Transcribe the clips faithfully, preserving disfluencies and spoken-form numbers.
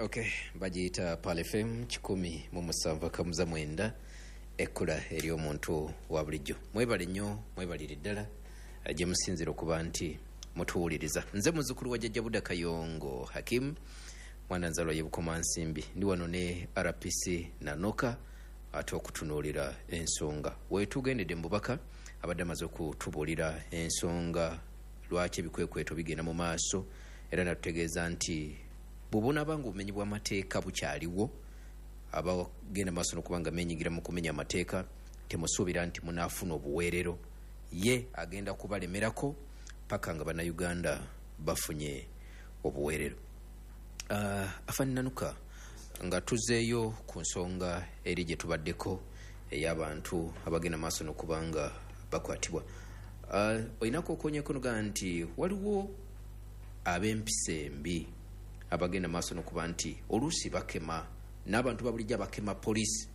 Okay, bagiyita Pal F M kikumi mu musanvu kamuza mwenda ekkula eri omuntu wa bulijjo. Mwebale nnyo, mwebalire ddala gye musinzira okuba nti mutuwuliriza. Nze muzzukulu wa Jjajja Budda Kayongo Hakim, mwana nzalwa ye Bukomansimbi, ndi wano ne R P C Nanoka ate okutunuulira ensonga. Weetugendedde mu bubaka abadde amaze okutubuulira ensonga lwaki ebikwekweto bigenda mu maaso, era natutegeeza nti bubona bangu umenyi bwa mateeka bukyaliwo, abagenda maaso n'okubanga menyigira mu kumenya amateeka temusuubira nti munaafuna obuweerero. Ye agenda kubalemerako paka nga bannayuganda bafunye obuweerero. Uh, Afani Nanuka, nga tuzeeyo ku nsonga eri gye tubaddeko ey'abantu abagenda maaso n'okubanga bakwatibwa. Uh, olinako okonyeko noga nti waliwo ab'empisa embi abagenda maaso n'okuba nti oluusi bakema n'abantu babulijjo bakema poliisi.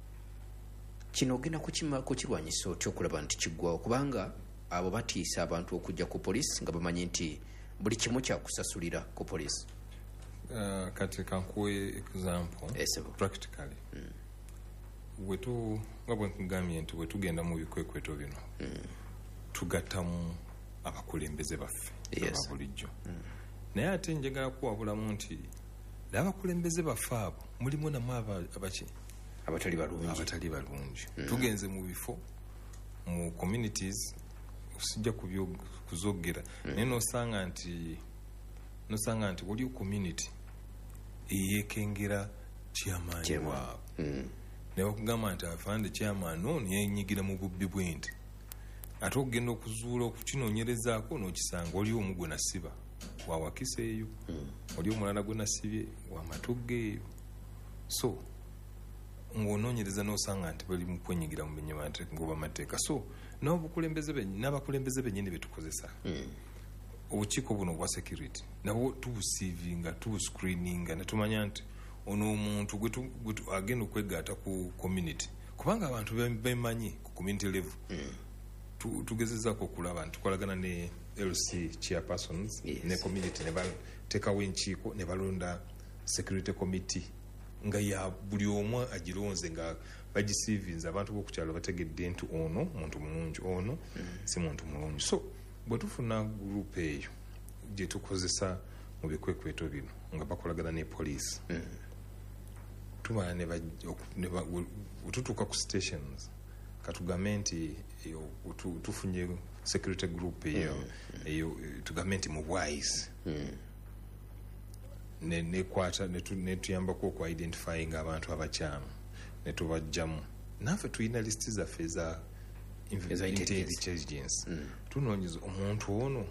Kino ogenda kukirwanyisa otya okulaba nti kiggwawo, kubanga abo batiisa abantu okujja ku poliisi nga bamanyi nti buli kimu kyakusasulira ku poliisi? Uh, kati kankuwe example yes, practically mm. wetu nga bwe nkugambye nti wetugenda mu bikwekweto bino mm. tugattamu abakulembeze baffe yes. ababulijjo mm. naye ate njagala kuwabulamu nti abakulembeze baffe abo mulimu namu abaki abatali balungi abatali balungi mm. tugenze mu bifo mu communities sijja kuzogera mm. naye nosanga nti nosanga nti wali community eyekengera chairman waabwe mm. ne bakugamba nti afande chairman ono yenyigira mu bubbi bw'ente, ate okugenda okuzuula okukinoonyerezaako n'okisanga oli omu gwe nasiba wawakisa eyo mm. oli omulala gwe nasibye wamatugga eyo, so ng'onoonyereza n'osanga nti bali mu kwenyigira mu binyamateeka amateeka. So n'abakulembeze bennyini betukozesa mm. obukiiko buno obwa security nabo tubusiivinga tubuscreeninga ne tumanya nti ono omuntu gwe agenda okwegaata ku community, kubanga abantu bemanyi ku community level mm. tugezezaako okulaba nti tukolagana ne L C chairpersons yes. ne community ne bateekawo enkiiko ne balonda security committee nga ya buli omu agironze nga bagisiivinze abantu b'okukyalo bategedde nti ono muntu mulungi, ono mm. si muntu mulungi. So bwe tufuna gurupu eyo gye tukozesa mu bikwekweto bino nga bakolagana ne poliisi mm. tumala ne tutuuka ku stations katugambe nti tufunye security group eyo mm. eyo tugambe nti mu bwayisi mm. nekwata netuyambako oku identifying abantu abakyamu netubajjamu naffe tulina lisiti zaffe za intelligence mm. tunoonyeza omuntu ono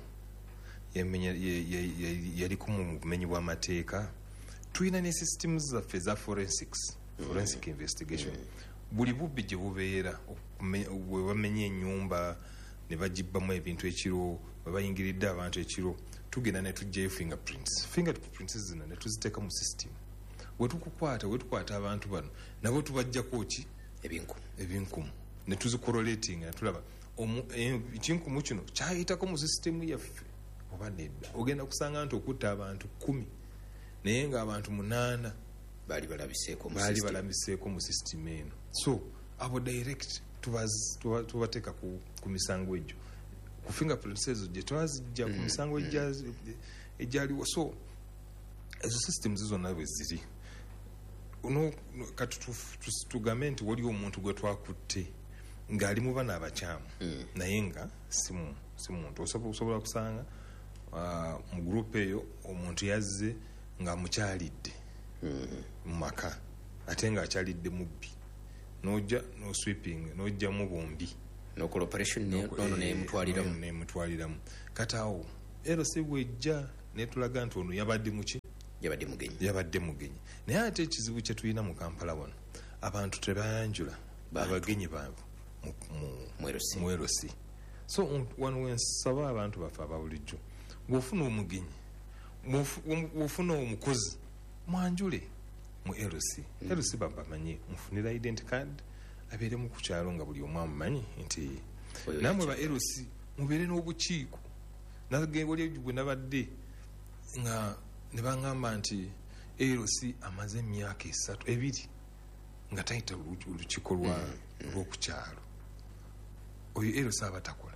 yaliko mu bumenyi bw'amateeka. Tulina ne systems zaffe za forensics mm. forensic investigation mm. buli bubbi gye bubeera bwe bamenye ennyumba ne bagibbamu ebintu ekiro bwe bayingiridde abantu ekiro tugenda ne tujjayo fingerprints fingerprints zino ne tuziteeka mu system. Wetukukwata wetukwata abantu bano nabo tubajjako ki ebinkumu ebinkumu ne tuzicorrelating ne tulaba ekinkumu kino kyayitako mu system yaffe oba nedda. Ogenda kusanga nti okutta abantu kumi naye nga abantu munaana baali balabiseeko baali balabiseeko mu system eno. So abo direct tubateeka ku, ku misango egyo ku fingerprints ezo gye twazijja ku misango egyaliwo. So ezo systems zonna bwe ziri uno kati tugambe nti waliwo omuntu gwe twakutte ng'ali mu bana abakyamu mm. naye nga si muntu osobola kusanga uh, mu gurupu eyo omuntu yazze nga mukyalidde mu maka ate nga akyalidde mubbi n'ojja no sweeping n'ojjamu bombi n'okola operation n'ono n'emutwaliramu n'emutwaliramu kati awo ero si bwejja netulaga nti ono yabadde muki yabadde mugenyi yabadde mugenyi. Naye ate ekizibu kye tulina mu Kampala wano abantu tebayanjula abagenyi baabwe mu L C. So wano wensaba abantu baffe ababulijjo bw'ofuna omugenyi bw'ofuna omukozi mwanjule mu L C mm. L C babamanyi mufunira identity card abeere mu kukyalo nga buli omu amumanyi nti namwe ba L C mubeere n'obukiiko nagengoli bwe nabadde nga ne bangamba nti L C amaze emyaka esatu ebiri nga tayita olukiiko lw'okukyalo oyo L C aba takola.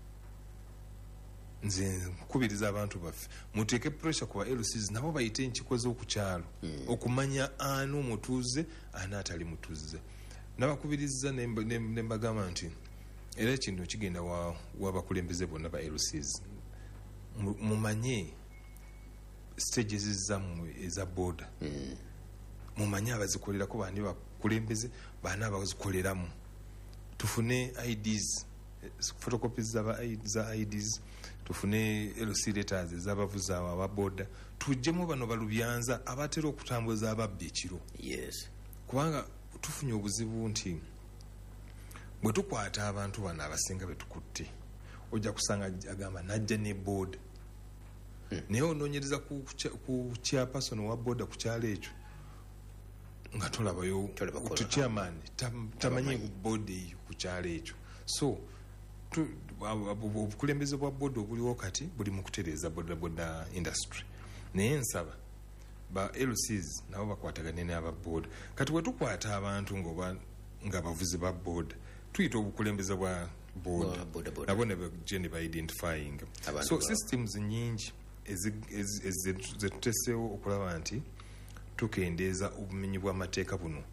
Nze nkubiriza abantu baffe muteeke pressure kuba L Cs nabo bayite enkiiko z'okukyalo okumanya ani omutuuze ani atali mutuuze. Nabakubiriza ne mbagamba nti era ekintu kigenda w'abakulembeze bonna ba L Cs mumanye stages zammwe eza border mumanye abazikolerako bani bakulembeze bani abazikoleramu. Tufune I Ds photocopies za I Ds tufune L C letters z'abavuzi abo aba border tujjemu bano balubyanza abatera okutambuza ababbi ekiro. Yes. Kubanga tufunye obuzibu nti bwe tukwata abantu bano abasinga betukutte ojja kusanga agamba najja ne board hmm. naye onoonyereza ku, ku chairperson wa board ku kyalo ekyo nga tolabayo chairman tamanyi ku board eyo ku kyalo ekyo. So obukulembeze bwa board obuliwo kati buli mu kutereeza boda boda industry. Naye nsaba ba L Cs nabo bakwatagane n'aba board. Kati bwe tukwata abantu nga bavuzi ba board tuyita obukulembeze bwa board nabo ne bagye ba identifying. So systems nyingi ezetuteseewo okulaba nti tukendeeza obumenyi bw'amateeka buno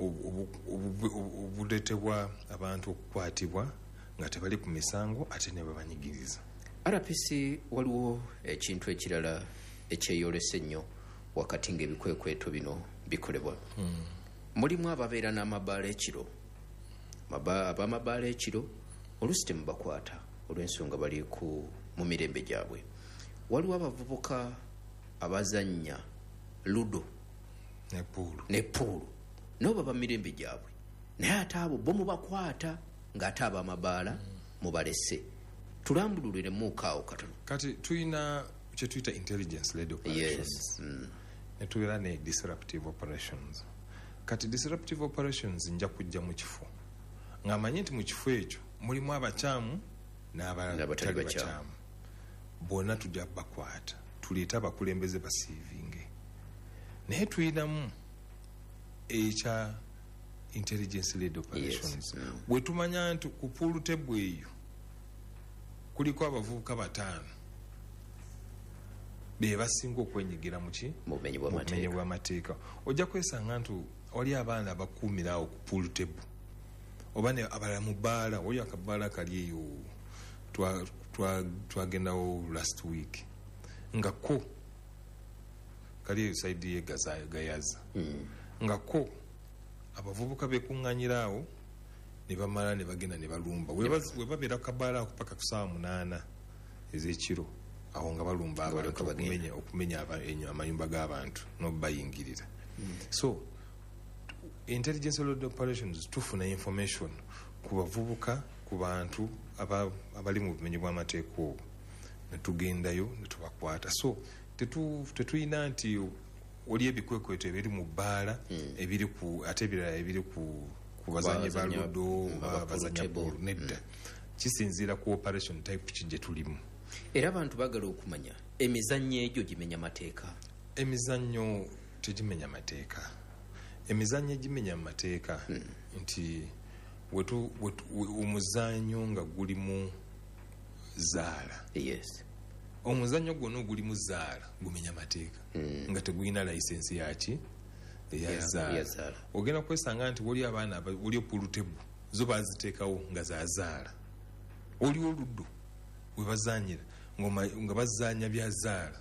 obuleetebwa abantu okukwatibwa nga tebali ku misango ate ne babanyigiriza. R P C waliwo ekintu ekirala ekyeyolesa ennyo wakati ng'ebikwekweto bino bikolebwa. hmm. mulimu ababeera n'amabaala ekiro ab'amabaala ekiro oluusi temubakwata olw'ensonga bali mu mirembe gyabwe. Waliwo abavubuka abazannya ludo ne puulu nabo baba mirembe gyabwe naye ate abo bo mubakwata ng'ate ab'amabaala mubalese. Tulambululire muukaawo katono. Kati tuyina kye tuyita intelligence led operations. Yes. mm. ne tuyina ne disruptive operations. Kati disruptive operations nja kujja mu kifo ng'amanyi nti mu kifo ekyo mulimu abakyamu n'abatali bakyamu bonna tujja bakwata tuleete abakulembeze basiivinge. Naye tuyinamu ekya intelligence led operations. Yes. mm. bwe tumanya nti ku pool table eyo kuliko abavubuka bataano be basinga okwenyigira mu ki mu bumenyi bw'amateeka ojja kwesanga nti wali abaana abakuumirawo ku pool table oba ne abalala mu bbaala oyo akabbaala kali eyo twagendawo last week nga ko kali eyo saidi ye gayaza mm. nga ko abavubuka bekuŋŋanyiraawo ne bamala ne bagenda ne balumba we babeera kabaala paka ku ssaawa munaana ez'ekiro awo nga balumba abantu okumenya okumenya amayumba g'abantu n'obayingirira. mm. So intelligence led operations tufuna information ku bavubuka ku bantu abali mu bumenyi bw'amateeka obwo ne tugendayo ne tubakwata. So tetuyina nti oli ebikwekweto ebiri mu bbaala ebiri ku ate ebirala ebiri ku bazanyi ba ludo bazanya bolu nedda. Kisinziira ku operation type kijje tulimu. Era abantu bagala okumanya emizannyo egyo gimenya mateeka. Emizannyo tegimenya mateeka. Emizannyo egimenya mateeka hmm. nti wetu omuzannyo nga gulimu zaala. Yes. Omuzannyo gwonna gulimu zaala gumenya mateeka mm. nga tegulina license yaki eyazaala. Ogenda kwesanga nti wali abaana wali opulutebu zo baziteekawo nga zazaala oli oluddo we bazanyira nga bazanya bya zaala.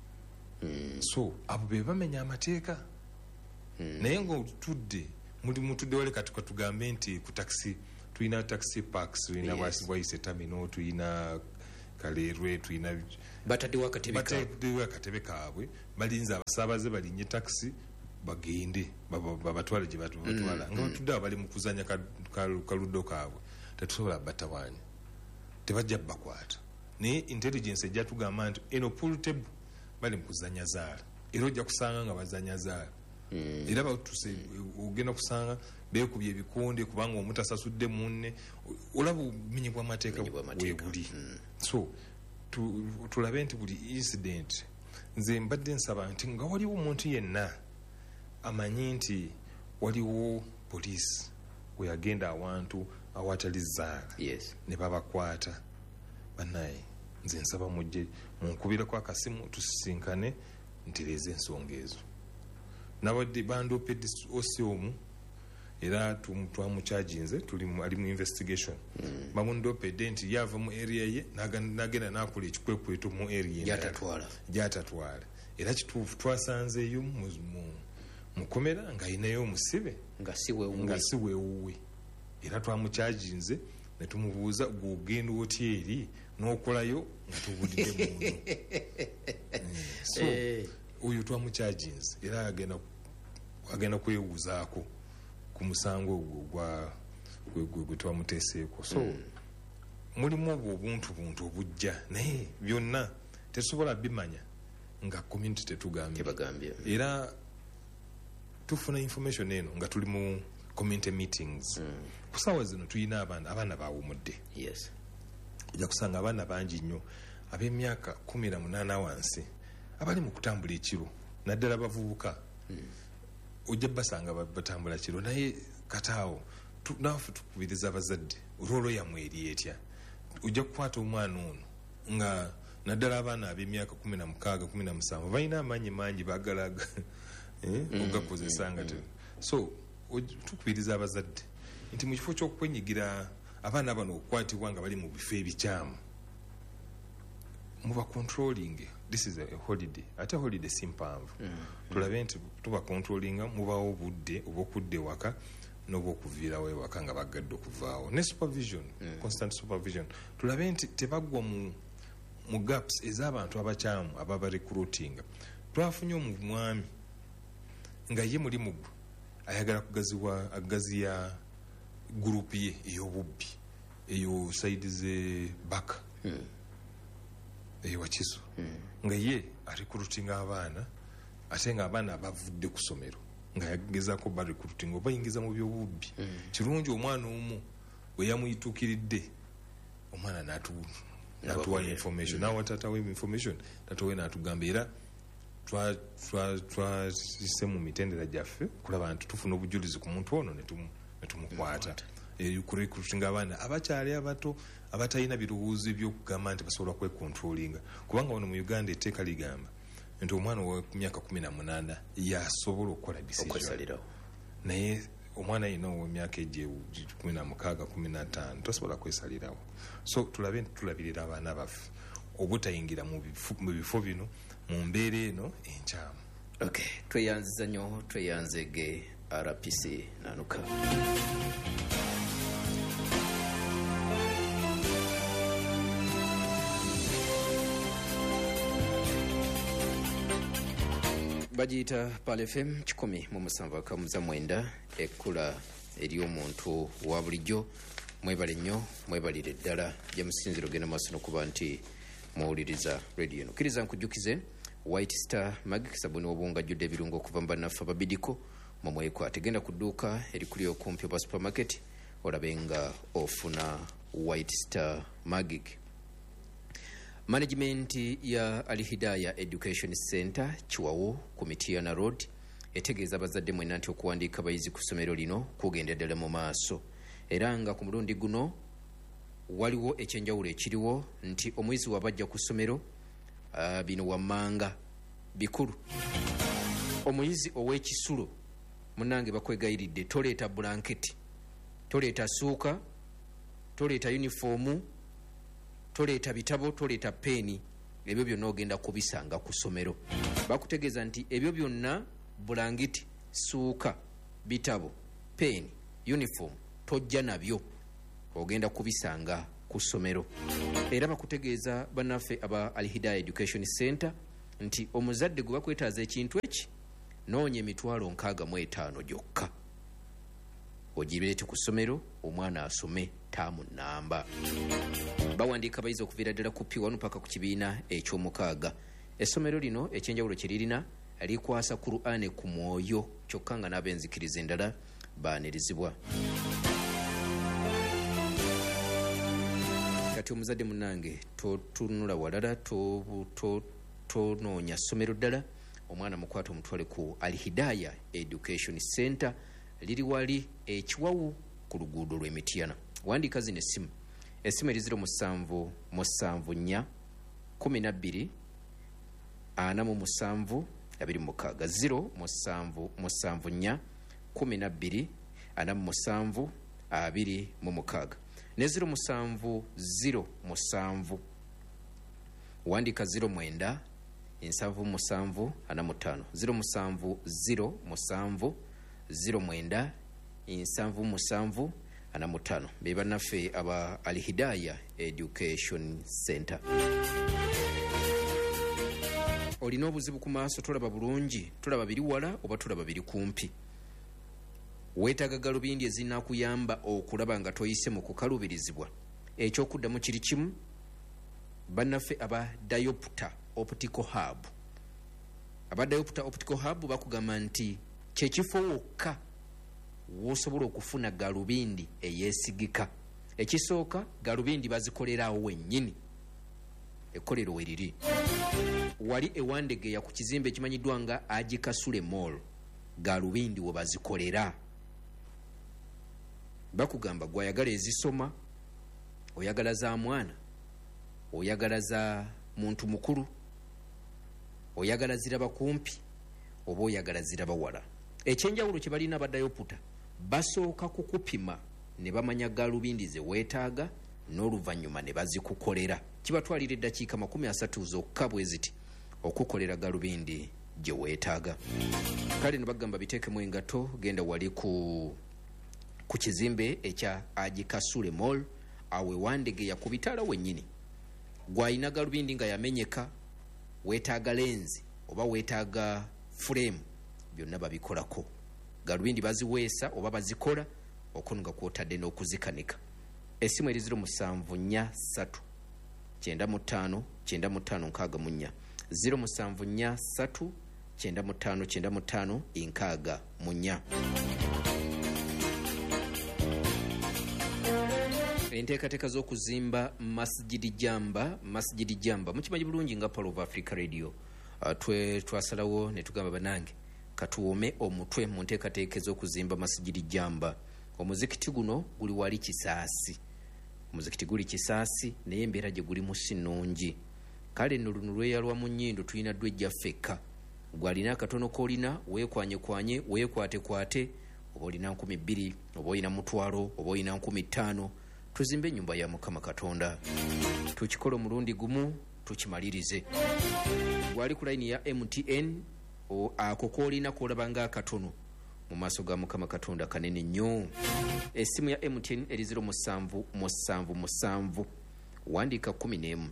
mm. So abo be bamenya amateeka. mm. naye ng'otudde muli mutudde wale kati katugambe nti ku taxi tuyina taxi parks tuyina yes. Bwayise terminal tuyina Kalerwe tuyina bataddewo akatebe kaabwe balinze abasaabaze balinye taxi bagende babatwale gye batwala nga batudde abo bali mu kuzanya kaluddo kaabwe tetusobola batawaanya tebajja bakwata. Naye intelligence ejja tugamba nti eno pool table bali mu kuzanya zaala era ojja kusanga nga bazanya zaala. Mm. Era batuse ogenda kusanga beekubye ebikonde kubanga omuntu asasudde munne olaba obumenyi bw'amateeka we buli. mm. So tulabe nti buli incident nze mbadde nsaba nti nga waliwo omuntu yenna amanyi nti waliwo poliisi we yagenda awantu awatali zzaala yes. ne babakwata bannaye nze nsaba mujje munkubirako akasimu tusisinkane ntereeza ensonga ezo nabadde bandoopedde osi omu era twamukyajinze tuli ali mu investigation mm. bamundoopedde nti yava mu area ye nagenda nakola ekikwekweto mu area jatatwala jatatwala era kituufu twasanzeeyo mukomera nga ayinayo omusibe nga si weewuwe era twamukyajinze ne tumubuuza gwogenda otya eri n'okolayo nga tubulidde muno so oyo twamukyajinze era agenda agenda kwewuzaako ku musango ogwo gwe twamuteeseeko so mm. mulimu obwo obuntu buntu obujja naye byonna tetusobola bimanya nga community tetugambye era tufuna information eno nga tuli mu community meetings mm. kusaawa zino tulina abaana abaana bawumudde yes. ojja kusanga abaana bangi nnyo ab'emyaka kumi na munaana wansi abali mu kutambula ekiro naddala bavubuka mm. ojja basanga batambula kiro naye kataawo naafe tukubiriza abazadde olwolwo yamwe eri etya ojja kukwata omwana ono nga naddala abaana ab'emyaka kumi na mukaaga kumi na musanvu balina amaanyi mangi bagalaga ogakozesa nga so tukubiriza abazadde nti mu kifo ky'okwenyigira abaana bano okukwatibwa nga bali mu bifo ebikyamu muba controlling. This is a holiday ate holiday simpanvu tulabe nti tuba controllinga mubawo obudde obwokudde waka n'obwokuviirawo ewaka nga bagadde okuvaawo ne supervision mm. constant supervision tulabe nti tebaggwa mu mu gaps ez'abantu abakyamu ababa recruiting. Twafunye omwami nga ye mulimu gwe ayagala kugaziwa agaziya gurupu ye ey'obubbi eyo saidi ze baka mm. eyo wakiso mm. nga ye arecruitinga abaana ate nga abaana abavudde ku ssomero nga yagezaako ba recruiting oba yingiza mu by'obubbi mm. kirungi omwana omu we yamuyituukiridde omwana n'atu natuwa information nawe tatawe information tatawe n'atugamba era twasise mu mitendera gyaffe kulaba nti tufuna obujulizi ku muntu ono ne tumukwata kurecruitinga abaana abakyali abato abatalina birowoozo ebyokugamba nti basobola kwekontrolinga kubanga wano mu Uganda etteeka ligamba nti omwana wa myaka kumi na munaana yasobola okukola decision naye omwana yina ow'emyaka egyo kumi na mukaaga kumi na ttaano tosobola kwesalirawo. So tulabe nti tulabirira abaana baffe obutayingira mu bifo bino mu mbeera eno enkyamu. Okay, tweyanziza nnyo tweyanzege R P C nanuka. Bajita Pal F M kikumi mu musanvu akamuza mwenda ekkula eri omuntu wa bulijjo mwebale nnyo mwebalire ddala gyemusinziro genda maaso n'okuba nti muwuliriza radio eno. Kkiriza nkujjukize White Star Magic sabuni w'obuwunga ajjudde ebirungo okuva mu bannaffe ababidiko mumwekwate genda ku dduuka erikuli okumpi oba supermarket olabe nga ofuna White Star Magic. Management ya Al Hidayah Education Center Chiwawo ku Mityana Road etegeeza abazadde mwenna nti okuwandiika abayizi ku ssomero lino kugenda ddala mu maaso era nga ku mulundi guno waliwo ekyenjawulo ekiriwo nti omuyizi wabajja ku ssomero uh, bino wammanga bikulu omuyizi ow'ekisulo munnange bakwegayiridde toleeta blanketi toleeta suuka toleeta yunifoomu toleeta bitabo toleeta peeni ebyo byonna ogenda kubisanga ku ssomero. Bakutegeeza nti ebyo byonna bulangiti suuka bitabo peeni uniform tojja nabyo ogenda kubisanga ku ssomero. Era bakutegeeza bannaffe aba Al Hidayah Education Center nti omuzadde gwe bakwetaaza ekintu eki noonya emitwalo nkaaga mu etaano gyokka ogireete ku ssomero omwana asome taamu nnamba. Bawandiika abayizi okuviira ddala ku P one paka ku kibiina eky'omukaaga. Essomero lino ekyenjawulo kye lirina likwasa Qur'an ku mwoyo kyokka nga n'ab'enzikiriza endala baanirizibwa. Kati omuzadde munnange totunula walala tonoonya ssomero ddala omwana mukwata omutwale ku Al-Hidaya Education Center liri wali ekiwawu ku luguudo lw'Emityana. Wandiika zino essimu essimu eri ziro musanvu musanvu nnya kumi na bbiri ana mu musanvu abiri mukaaga ziro musanvu musanvu nnya kumi na bbiri ana mu musanvu abiri mu mukaaga ne ziro musanvu ziro musanvu wandika ziro mwenda ensanvu musanvu ana mutaano ziro musanvu ziro musanvu ziro mwenda ensanvu musanvu ana mutaano be bannaffe aba Al-Hidaya Education Center. Olina obuzibu ku maaso tulaba bulungi tulaba biri wala oba tulaba biri kumpi weetaaga galubindi ezinakuyamba okulaba nga toyise mu kukalubirizibwa ekyokuddamu kiri kimu bannaffe aba Diopter Optical Hub aba Diopter Optical Hub bakugamba nti kyekifo wokka w'osobola okufuna galubindi eyeesigika. Ekisooka galubindi bazikolerawo wennyini ekkolero weriri wali ewandegeya ku kizimbe ekimanyiddwa nga Aji Kasule Mall galubindi we bazikolera. Bakugamba gwayagala ezisoma oyagala za mwana oyagala za muntu mukulu oyagala ziraba kumpi oba oyagala ziraba wala. Ekyenjawulo kye balina Diopter basooka kukupima ne bamanya galubindi ze weetaaga n'oluvannyuma ne bazikukolera. Kibatwalira eddakiika makumi asatu zokka bwe ziti okukolera galubindi gye weetaaga. Kale ne bagamba biteekemu engato genda wali ku ku kizimbe ekya Aji Kasule Mall awe wandegeya ku bitala wennyini gwayina galubindi nga yamenyeka weetaaga lenzi oba weetaaga frame byonna babikolako. Galubindi baziweesa oba bazikola okunga kwotadde n'okuzikanika. Essimu eri ziro musanvu nnya ssatu kyenda mu ttaano kyenda mu ttaano nkaaga mu nnya ziro musanvu nnya ssatu kyenda mu ttaano kyenda mu ttaano nkaaga mu nnya. Enteekateeka z'okuzimba Masjidi Jamba Masjidi Jamba mukimanyi bulungi nga Pearl of Africa Radio. Uh, twe twasalawo ne tugamba banange katuwome omutwe mu nteekateeka z'okuzimba Masjidi Jamba. Omuzikiti guno guli wali Kisaasi omuzikiti guli Kisaasi naye embeera gye guli musi nnungi. Kale nno luno lweyalwa mu nnyindo tulina ddwejja ffekka gwalina akatono koolina weekwanye kwanye weekwate kwate oba olina nkumi bbiri oba olina mutwalo oba olina nkumi ttaano tuzimbe ennyumba ya Mukama Katonda tukikola omulundi gumu tukimalirize. Gwali ku layini ya M T N ako koolina koolabanga akatono mu maaso ga Mukama Katonda kanene nnyo. Essimu ya M T N eri ziro musanvu musanvu musanvu wandiika kumi n'emu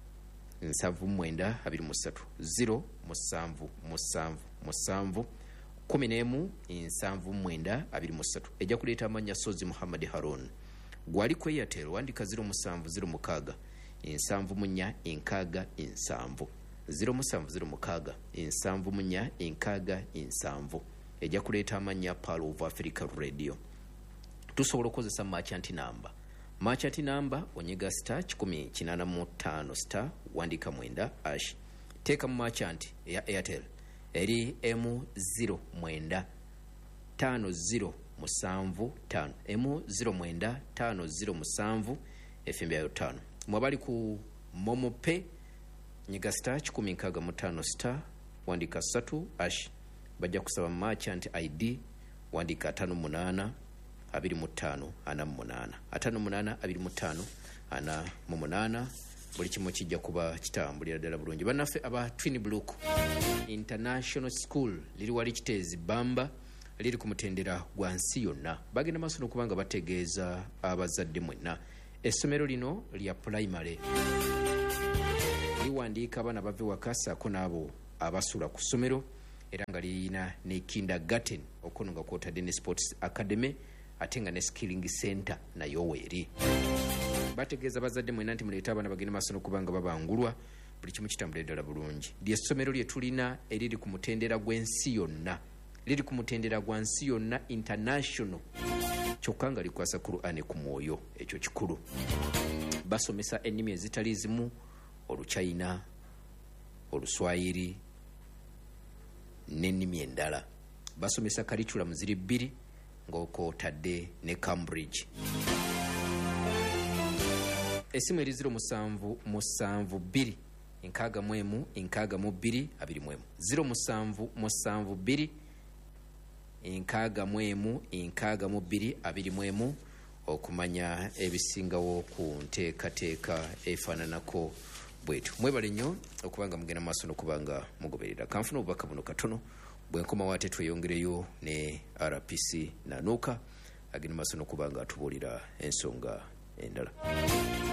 nsanvu mwenda abiri mu ssatu ziro musanvu musanvu musanvu kumi n'emu nsanvu mwenda abiri mu ssatu ejja kuleeta amannya Sozi Muhammad Haron. Gwali ku Airtel wandika ziro musanvu ziro mukaaga nsanvu mu nnya nkaaga nsanvu ziro musanvu ziro mukaaga nsanvu mu nnya nkaaga nsanvu ejja kuleeta amannya Pearl of Africa Radio. Tusobola okukozesa merchant number. Merchant number onyega star kikumi kinaana mu ttaano star wandika mwenda ash teeka mu merchant eya Airtel eri M ziro mwenda ttaano ziro musanvu ttaano M ziro mwenda ttaano ziro musanvu efembe yayo ttaano. Mwabali ku Momo Pay nyega star kikumi nkaaga mu ttaano star wandika ssatu ash bajja kusaba merchant I D wandika ataano munaana abiri mu ttaano ana mu munaana ataano munaana abiri mu ttaano ana mu munaana buli kimu kijja kuba kitambulira ddala bulungi. Bannaffe aba Twin Brook International School liri wali Kiteezi Bamba liri ku mutendera gwa nsi yonna bagenda maaso n'okubanga bategeeza abazadde mwenna. Essomero lino lya primary liwandiika abaana bave waka ssaako n'abo abasula ku ssomero era nga lirina ne kindergarten okono nga kwotadde ne sports academy ate nga ne skilling center nayo weeri. Bategeeza bazadde mwenna nti muleeta abaana bagende maaso n'okubanga babangulwa buli kimu kitambula ddala bulungi. Ly'essomero lye tulina eriri ku mutendera gw'ensi yonna liri ku mutendera gwa nsi yonna international kyokka nga likwasa Qur'ani ku mwoyo ekyo kikulu. Basomesa ennimi ezitali zimu Oluchina Oluswayiri n'ennimi endala. Basomesa curriculum ziri bbiri ng'okootadde ne Cambridge. Essimu eri ziro musanvu musanvu bbiri enkaaga mu emu enkaaga mu bbiri abiri mu emu ziro musanvu musanvu bbiri enkaaga mu emu enkaaga mu bbiri abiri mu emu okumanya ebisingawo ku nteekateeka efaananako bwetu. Mwebale nnyo okubanga mugenda maaso n'okubanga mugoberera. Kanfuna obubaka buno katono bwe nkomawo ate tweyongereyo ne R P C Nanuuka agenda maaso n'okubanga atubuulira ensonga endala.